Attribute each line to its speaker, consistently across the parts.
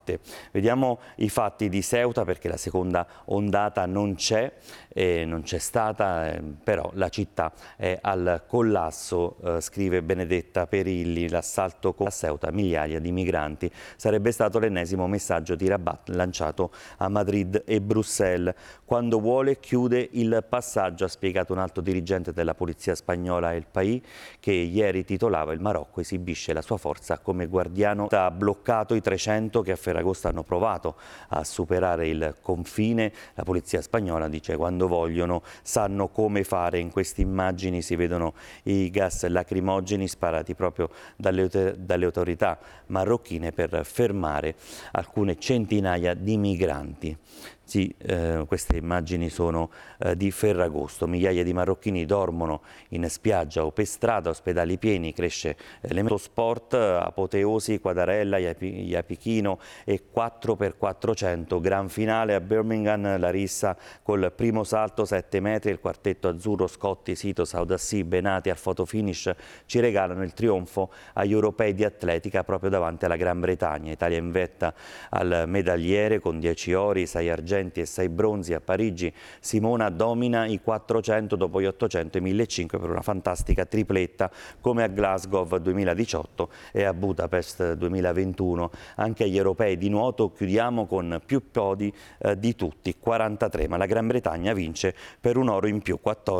Speaker 1: Vediamo i fatti di Ceuta perché la seconda ondata non c'è stata, però la città è al collasso, scrive Benedetta Perilli, l'assalto a Ceuta, migliaia di migranti. Sarebbe stato l'ennesimo messaggio di Rabat lanciato a Madrid e Bruxelles. Quando vuole chiude il passaggio, ha spiegato un alto dirigente della polizia spagnola El País, che ieri titolava "Il Marocco esibisce la sua forza come guardiano". Ha bloccato i 300 che a Ferragosto hanno provato a superare il confine. La polizia spagnola dice quando vogliono sanno come fare. In queste immagini si vedono i gas lacrimogeni sparati proprio dalle autorità marocchine per fermare alcune centinaia di migranti. Sì, queste immagini sono di Ferragosto. Migliaia di marocchini dormono in spiaggia o per strada, ospedali pieni, cresce l'emotosport, apoteosi, Quadarella, Iapichino e 4x400. Gran finale a Birmingham, la rissa col primo salto 7 metri, il quartetto azzurro Scotti, Sito, Saudassi, Benati al fotofinish ci regalano il trionfo agli europei di atletica proprio davanti alla Gran Bretagna. Italia in vetta al medagliere con 10 ori, 6 argenti e 6 bronzi a Parigi. Simona domina i 400 dopo gli 800 e 1500 per una fantastica tripletta come a Glasgow 2018 e a Budapest 2021. Anche agli europei di nuoto chiudiamo con più podi di tutti, 43, ma la Gran Bretagna vince per un oro in più,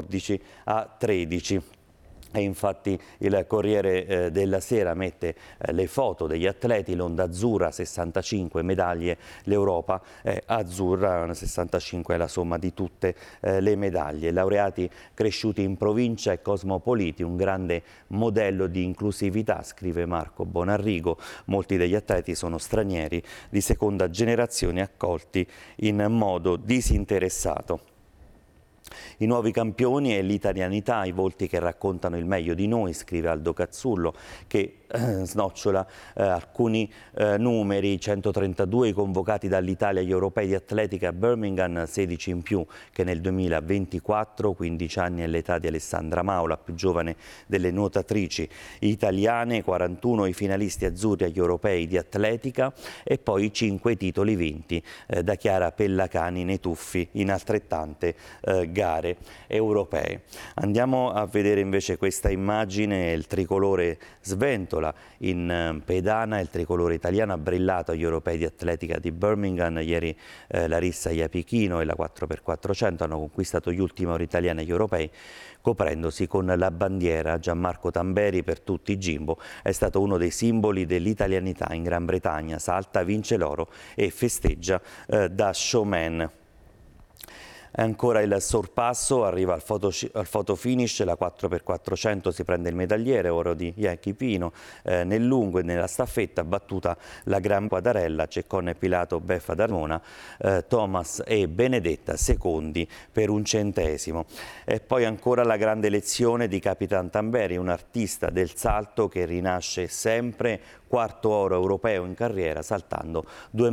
Speaker 1: 14-13. E infatti il Corriere della Sera mette le foto degli atleti, l'onda azzurra 65 medaglie, l'Europa è azzurra, 65 è la somma di tutte le medaglie. Laureati cresciuti in provincia e cosmopoliti, un grande modello di inclusività, scrive Marco Bonarrigo. Molti degli atleti sono stranieri di seconda generazione accolti in modo disinteressato. I nuovi campioni e l'italianità, i volti che raccontano il meglio di noi, scrive Aldo Cazzullo, che snocciola alcuni numeri: 132 i convocati dall'Italia agli europei di atletica a Birmingham, 16 in più che nel 2024, 15 anni è l'età di Alessandra Maula, più giovane delle nuotatrici italiane, 41 i finalisti azzurri agli europei di atletica e poi 5 titoli vinti da Chiara Pellacani nei tuffi in altrettante gare europee. Andiamo a vedere invece questa immagine: il tricolore sventola in pedana, il tricolore italiano ha brillato agli europei di atletica di Birmingham. Ieri la rissa Iapichino e la 4x400 hanno conquistato gli ultimi ori italiani agli europei, coprendosi con la bandiera. Gianmarco Tamberi, per tutti Jimbo, è stato uno dei simboli dell'italianità in Gran Bretagna, salta, vince l'oro e festeggia da showman. Ancora il sorpasso, arriva al photo finish, la 4x400 si prende il medagliere, oro di Iapichino, nel lungo e nella staffetta battuta la Gran Quadarella, Ceccone e Pilato, Beffa d'Armona, Thomas e Benedetta secondi per un centesimo. E poi ancora la grande lezione di Capitan Tamberi, un artista del salto che rinasce sempre, quarto oro europeo in carriera saltando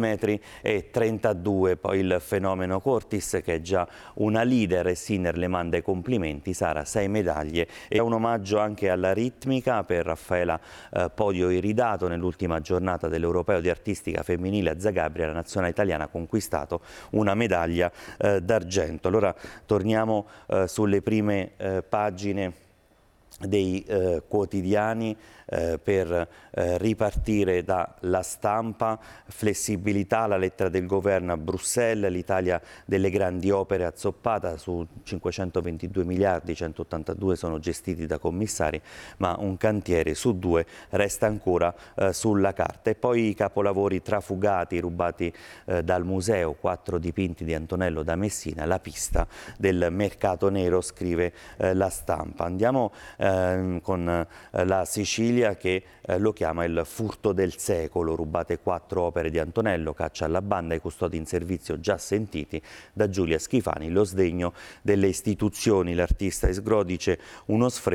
Speaker 1: 2,32 m. Poi il fenomeno Cortis, che è già una leader, e Sinner le manda i complimenti, Sara 6 medaglie e un omaggio anche alla ritmica per Raffaela Podio Iridato. Nell'ultima giornata dell'Europeo di artistica femminile a Zagabria la nazionale italiana ha conquistato una medaglia d'argento. Allora torniamo sulle prime pagine dei quotidiani per ripartire dalla Stampa. Flessibilità, la lettera del governo a Bruxelles, l'Italia delle grandi opere azzoppata, su 522 miliardi, 182 sono gestiti da commissari, ma un cantiere su 2 resta ancora sulla carta. E poi i capolavori trafugati, rubati dal museo, 4 dipinti di Antonello da Messina, la pista del mercato nero, scrive la Stampa. Andiamo con la Sicilia, che lo chiama il furto del secolo, rubate 4 opere di Antonello, caccia alla banda, i custodi in servizio già sentiti da Giulia Schifani, lo sdegno delle istituzioni, l'artista esgro dice uno sfregio